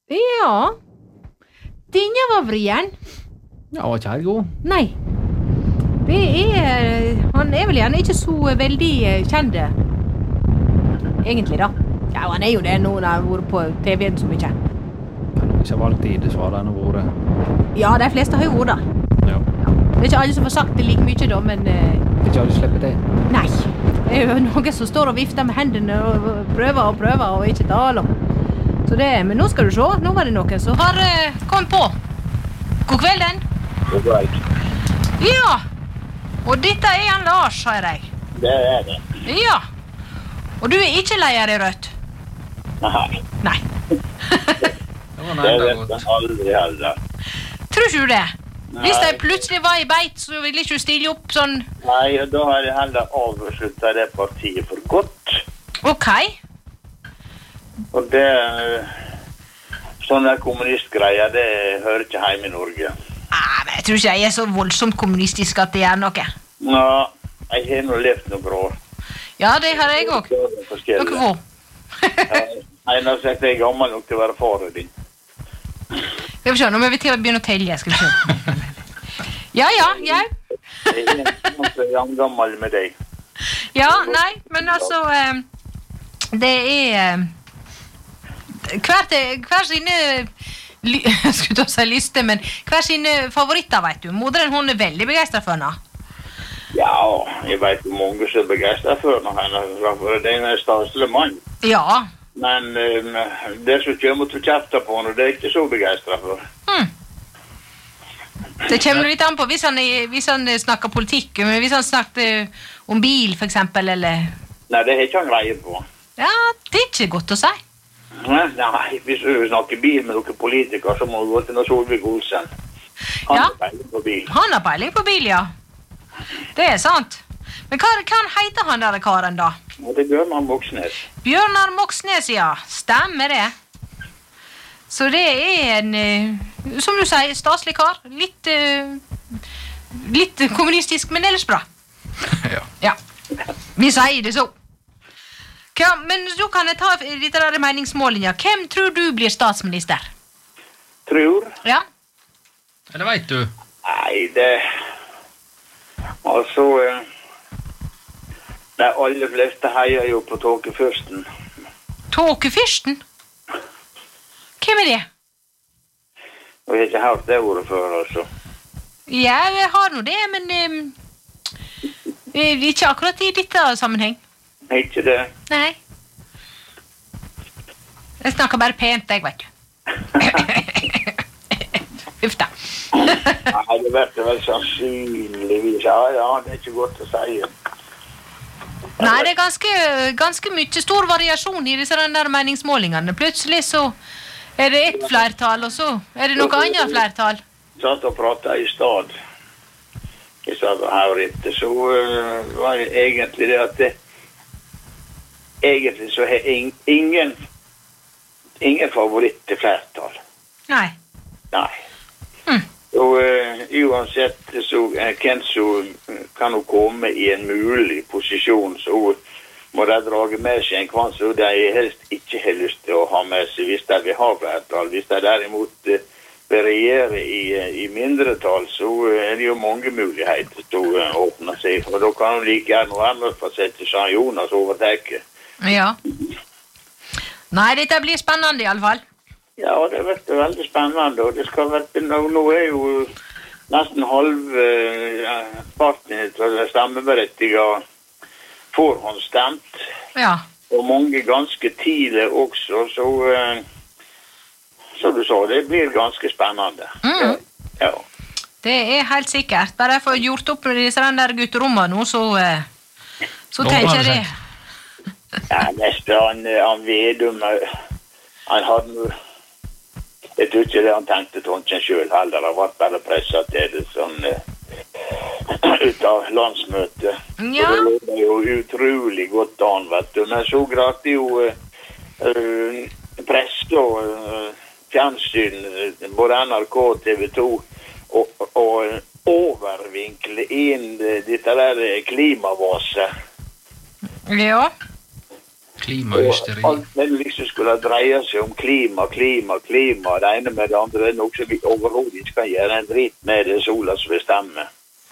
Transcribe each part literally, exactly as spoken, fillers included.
Ja. Denne var vrien. Ja, var ikke helt god. Nei. Det er... Han er vel gjerne ikke så veldig kjent. Egentlig, da. Ja, han er jo det nå når han har vært på T V-en så mye. Hvis jeg valgte tid, så har det ennå vært. Ja, de fleste har jo vært der. Ja. Det er ikke alle som får sagt det like mye, da, men... Det er ikke alle slipper det. Nei. Det er jo noen som står og vifter med hendene og prøver og prøver og ikke taler. Så det... Men nå skal du se. Nå var det noen som har uh, kommet på. God kvelden. God kveld. Ja. Og dette er han Lars, har jeg. Det er det. Ja. Og du er ikke leier i Rødt? Nei. Nei. Det var Det enda vet godt. jeg aldri heller. Tror ikke du det? Hvis Nei. de plutselig var i beit, så ville ikke du stille opp sånn... Nei, og da har jeg heller avsluttet det partiet for godt. Ok. Og det... Sånne kommunistgreier, det hører ikke hjemme i Norge. Ah, men jeg tror ikke jeg er så voldsomt kommunistisk at det gjør noe. Ja, jeg har nå levd noen år. Ja, det har jeg også. Dere få. Nei, nå sagt jeg er gammel nok til å være faren din. Skal vi se, nå må vi til å begynne å telle, skal vi se. Ja, ja, ja. Jeg er ikke gammel med deg. Ja, nei, men altså, eh, det er... Eh, hvert, hver sine... Ly, jeg skulle ta seg liste, men hver sine favoritter, vet du. Moderen, hun er veldig begeistret for henne. Ja, jeg vet hvor mange som er begeistret for henne. Det er en staselig mann. Ja. Men um, det som kommer til å kjefte på henne, det er ikke så begeistret for. Hmm. Det kommer litt an på hvis han, hvis han snakker politikk, men hvis han snakker om bil, for eksempel, eller... Nei, det har ikke han greie på. Ja, det er ikke godt å si. Nei, nei, hvis du snakker bil med noen politikere, så må du gå til noe Solvik-Olsen. Han Ja. har peiling på bil. Han har peiling på bil, ja. Det er sant. Men hva, hva heter han der karen, da? Og det gjør man Moxnes. Bjørnar Moxnes, ja. Stemmer det. Så det er en, eh, som du sier, staselig kar. Litt, eh, litt kommunistisk, men ellers bra. Ja. Ja, vi sier det så. Hva, men så kan jeg ta litt av de meningsmålene. Hvem tror du blir statsminister? Tror? Ja. Ja, det vet du. Nei, det... Altså... eh, De aller fleste heier jo på Tåkefyrsten. Tåkefyrsten? Hvem er det? Og jeg har ikke hørt det ordet før, altså. Ja, jeg har nå det, men um, ikke akkurat i dette sammenheng. Ikke det? Nei. Jeg snakker bare pent, jeg, vet du. Uff da. Nei, det vet jeg vel sannsynligvis. Ja, ja, det er ikke godt å si. Nei, det er ganske, ganske mye stor variasjon i disse der meningsmålingene. Plutselig så er det ett flertall, og så er det noe annet flertall. Satt og pratet i stad. Jeg satt her etter, så uh, var det egentlig det at det, egentlig så har ing, ingen ingen favoritt til flertall. Nei. Nei. Hm. Og uh, uansett så uh, hvem som kan jo komme i en mulig posisjon, så må de drage med seg en kvann så de helst ikke har lyst til å ha med seg hvis de vil ha flertall. Hvis de derimot uh, vil regjere i, uh, i mindretall, så uh, er det jo mange muligheter til å uh, åpne seg. Og da kan de like gjerne noe annet for å sette seg Jonas overtekke. Ja. Nei, dette blir spennende i alle fall. Ja, det vet jeg veldig spennende, og det skal være, nå, nå er jo nesten halv uh, parten til stemmeberettiget forhåndsstemt, Ja. og mange ganske tidlig også, så uh, så du sa, det blir ganske spennende. Mm. Ja. Det er helt sikkert. Bare jeg får gjort opp med disse der gutterommene nå, så, uh, så Nå tenker var det jeg det. Ja, neste han, han Vedum, han hadde noe, jeg tror ikke det han tenkte Tonsen selv heller, han var bare presset til det sånn uh, ut av landsmøtet. Ja. Og det lå jo utrolig godt an, vet du, men så gradte jo uh, uh, presse og uh, fjernsyn, uh, både N R K og T V to, og, og overvinkle inn uh, dette der klimavaset. Ja. Klimahysteri. Og alt det liksom skulle dreie seg om klima, klima, klima, det ene med det andre, det er noe som vi overhodet ikke kan gjøre en dritt med det sola som bestemmer.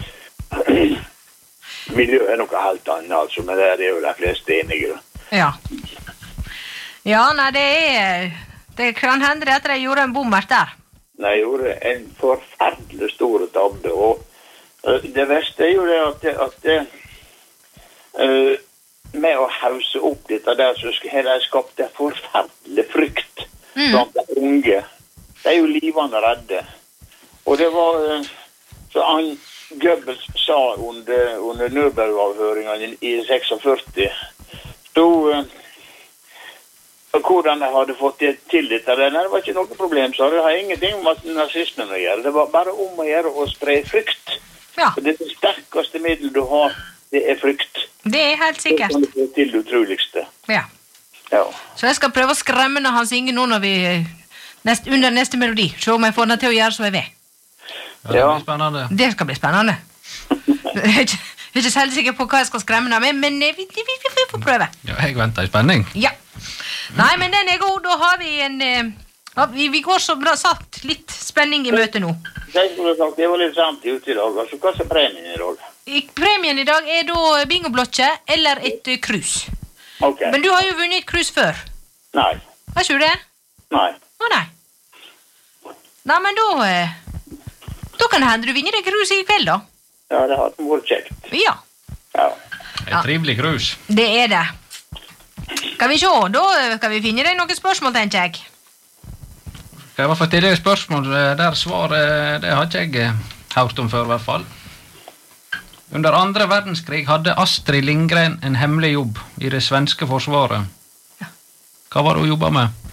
Miljø er noe helt annet, altså, men det er jo de fleste enige. Ja. Ja, nei, det er... Det kan hende det at de gjorde en bommert der. De gjorde en forferdelig stor tabbe, og uh, det verste er jo det at, det, at det, uh, med å hause opp dette der, så har de skapt en forferdelig frykt mm. blant de unge. De er jo livende redde. Og det var... Uh, så han... Goebbels sa under, under Nürnberg-avhøringen i seksogførti, så uh, hvordan de hadde fått det til dette, det var ikke noe problem, så det har ingenting med nazismen å gjøre. Det var bare om å gjøre å spre frykt. Ja. Det, det sterkeste middel du har, det er frykt. Det er helt sikkert. Det kan du få til det utroligste. Ja. Ja. Så jeg skal prøve å skremme når han synger nå når vi, nest, under neste melodi, så om jeg får den til å gjøre så jeg vil. Ja, det blir spennende. Det skal bli spennende. Jeg er ikke, jeg er ikke selv sikker på hva jeg skal skremme deg med, men vi, vi, vi, vi får prøve. Ja, jeg venter i spenning. Ja. Nei, men den er god. Da har vi en... Uh, vi, vi går så bra sagt litt spenning i møtet nå. Jeg skulle sagt, det var litt sant ute i dag. Altså, hva er premien i dag? Premien i dag er da bingoblotje eller et uh, krus. Ok. Men du har jo vunnet et krus før. Nei. Har ikke du det? Nei. Å nei. Nei, men da... Uh, Da kan det hende du vinner deg krus i kveld, da. Ja, det har vært kjekt. Ja. Ja. Et trivelig krus. Det er det. Skal vi se, da kan vi finne deg noen spørsmål, tenker jeg. Skal jeg bare få stille et spørsmål der svaret, det har ikke jeg hørt om før, i hvert fall. Under andre verdenskrig hadde Astrid Lindgren en hemmelig jobb i det svenske forsvaret. Ja. Hva var det hun jobbet med?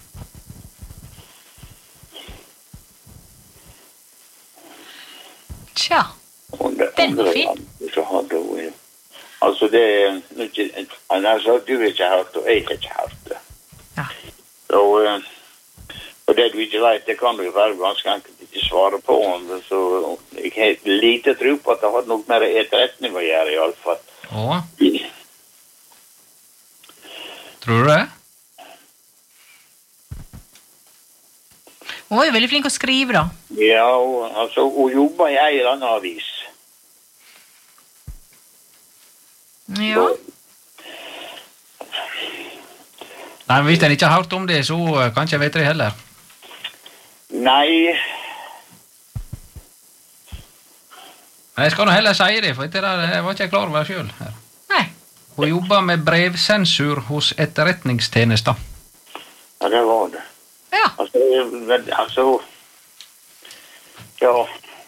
Tja, den var fin. Så hadde hun... Altså, det er... Han har sagt, du har ikke hørt, og jeg har ikke hørt det. Ja. Og, og det du ikke vet, det kan du jo være ganske enkelt ikke svare på. Så jeg har lite tro på at det hadde noe mer etterretning å gjøre, i alle fall. Åh. Tror du det? Hun var jo veldig flink å skrive, da. Ja, og, altså, hun jobber i en eller annen avis. Ja. Nei, men hvis en ikke har hørt om det, så kan ikke jeg vite det heller. Nei. Men jeg skal nå heller si det, for det der, jeg var ikke klar over selv her. Nei. Hun jobber med brevsensur hos etterretningstjenester. Ja, det var det. Ja. Altså, altså, ja,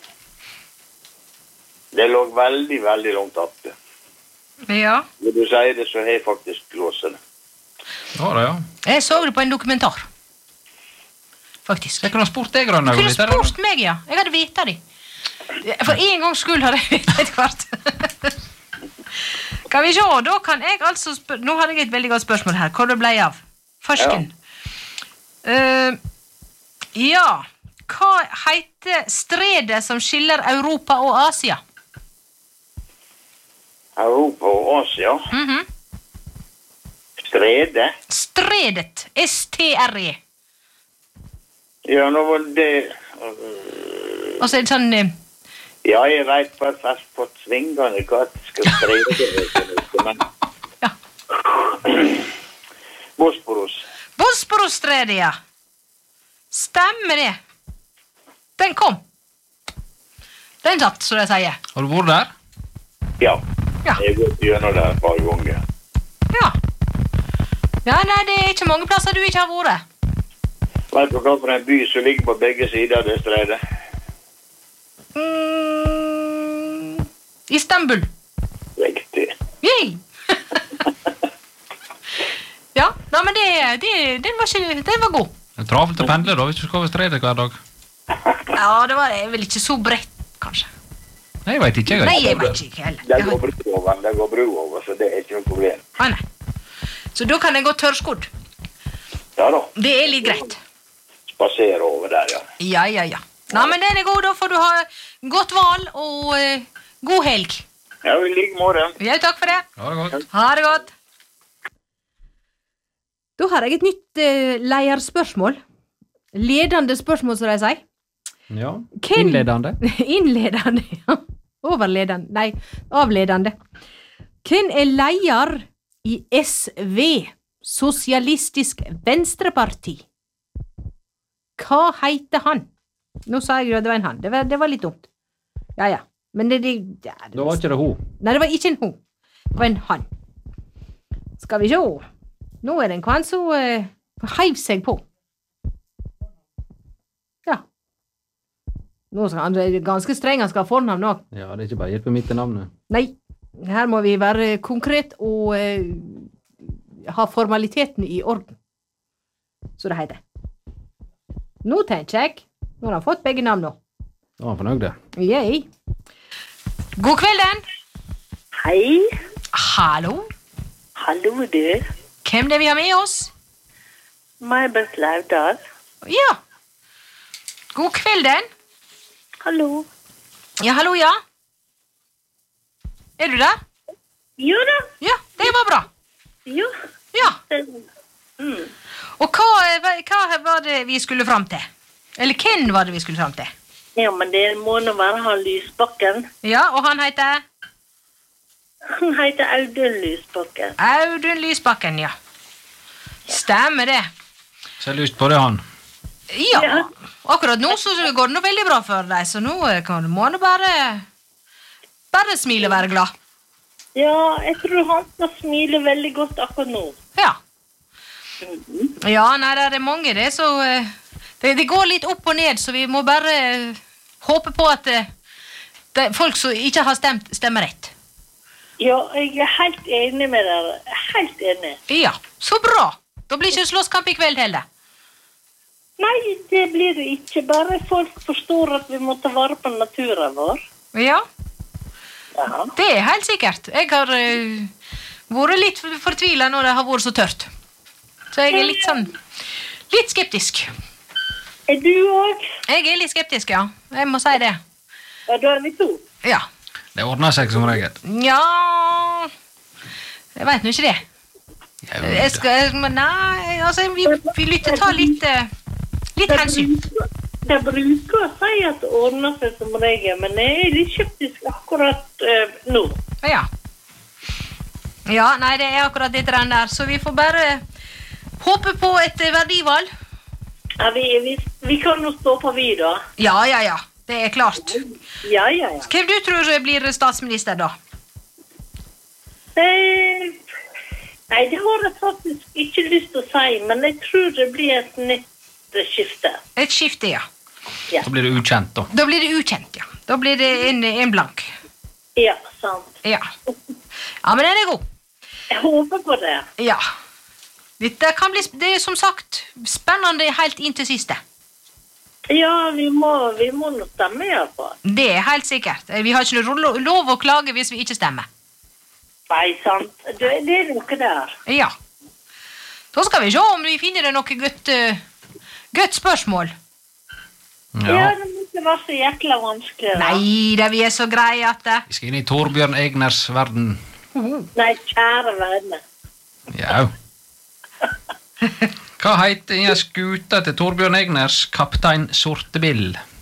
det lå veldig, veldig langt opp det. Ja. Når du sier det, så har jeg faktisk låst det. Ja, det, ja. Jeg så det på en dokumentar. Faktisk. Jeg kunne ha spurt deg, Grønne. Du kunne spurt meg, ja. Jeg hadde vite det. For en gangs skyld hadde jeg vite et kvart. Kan vi se, da kan jeg altså spørre... Nå hadde jeg et veldig godt spørsmål her. Hvor det ble av? Fersken. Ja. Uh, ja, hva heter stredet som skiller Europa og Asia? Europa og Asia? Mhm. Stredet? Stredet. S T R E. Ja, nå var det... Uh, Og så er det sånn... Uh, ja, jeg vet bare fast på svingene hva det skal strede, men... Ja. Bosporus. Bosporus-stredet, ja. Stemmer det. Den kom. Den satt, så det sier. Har du vært der? Ja. Ja. Jeg har gått gjennom der et par ganger. Ja. Ja, nei, det er ikke mange plasser du ikke har vært. Vet du hva for en by som ligger på begge sider av det stredet? Mm, Istanbul. Riktig. Yay! Ja, nei, men det, det, den, var ikke, den var god. Det er travelt å pendle da, hvis du skal over stredet hver dag. Ja, det var vel ikke så bredt, kanskje. Nei, jeg vet ikke. Jeg. Nei, jeg vet ikke heller. Det går bru over, det går bru over, så det er ikke noe problem. Ah, nei. Så da kan jeg gå tørrskodd. Ja da. Det er litt greit. Spasere over der, ja. Ja, ja, ja. Nei, men den er god, da får du ha godt valg og uh, god helg. Ja, i like måte. Ja, takk for det. Ha det godt. Ha det godt. Da har jeg et nytt uh, leierspørsmål. Ledende spørsmål, som de sier. Ja. Hvem- Innledende. Innledende, ja. Overledende, nei, avledende. Hvem er leier i S V, Sosialistisk Venstreparti? Hva heter han? Nå sa jeg jo at det var en han. Det var, det var litt dumt. Ja, ja. Men det, det, ja, det Da var ikke det hun. Nei, det var ikke en hun. Det var en han. Skal vi se. Nå er det en kvann som uh, heiv seg på. Ja. Nå skal han er ganske streng, han skal ha fornavn nå. Ja, det er ikke bare hjelpe mitt til navnet. Nei, her må vi være konkret og uh, ha formaliteten i orden. Så det heter. Nå tenker jeg, nå har han fått begge navn nå. Da var han fornøyd det. Yay. God kvelden. Hei. Hallo. Hallo, du. Hvem det vi har med oss? May-Britt Laudal. Ja. God kvelden. Hallo. Ja, hallo, ja. Er du der? Jo da. Ja, det var bra. Jo. Ja. Mm. Og hva, hva, hva var det vi skulle fram til? Eller hvem var det vi skulle fram til? Ja, men det må nå være han Lysbakken. Ja, og han heter? Han heter Audun Lysbakken. Audun Lysbakken, ja. Stemmer det. Så jeg har lyst på det, han. Ja, Ja. akkurat nå så går det nå veldig bra for deg, så nå kan, må du bare, bare smile og være glad. Ja, jeg tror han skal smile veldig godt akkurat nå. Ja. Ja, nei, det er mange det, så eh, det, det går litt opp og ned, så vi må bare eh, håpe på at eh, det er folk som ikke har stemt, stemmer rett. Ja, jeg er helt enig med dere. Helt enig. Ja, så bra. Da blir ikke slåsskamp i kveld heller. Nei, det blir det ikke. Bare folk forstår at vi må ta vare på naturen vår. Ja, Ja. det er helt sikkert. Jeg har eh, vært litt fortvilet når det har vært så tørt. Så jeg er litt sånn, litt skeptisk. Er du også? Jeg er litt skeptisk, ja. Jeg må si det. Ja, da er vi to. Ja. Det ordner seg som regel. Ja, jeg vet nå ikke det. Ja, Jeg skal, men nei, altså, vi, vi lytter ta litt, eh, litt hensyn. De bruker å si at det ordner seg som regel, men jeg er litt skeptisk akkurat uh, nå. Ja. Ja, nei, det er akkurat dette der, så vi får bare håpe på et eh, verdivalg. Ja, vi, vi, vi kan jo stå på vi da. Ja, ja, ja, det er klart. Ja, ja, ja. Hvem du tror blir statsminister da? Eh, nei, det har jeg faktisk ikke lyst til å si, men jeg tror det blir et nytt eh, skifte. Et skifte, ja. Ja, Så blir det ukjent, da. Da blir det ukjent, ja. Da blir det en, en blank. ja, sant. Ja. Ja, men den er god. Jeg håper på det. Ja. Dette kan bli, det er som sagt, spennende helt inn til siste. Ja, vi må, vi må nå stemme i hvert fall. Det er helt sikkert. Vi har ikke lov, lov å klage hvis vi ikke stemmer. Nei, sant. Det, det er noe der. Ja. Da skal vi se om vi finner det noe godt, uh, godt spørsmål. Ja, Ja. det må ikke være så jækla vanskelig. da. Nei, det vi er så greie at det... Vi skal inn i Torbjørn Egners verden. Nei, kjære vene. Ja. Hva heter en skute til Torbjørn Egners kaptein Sortebill?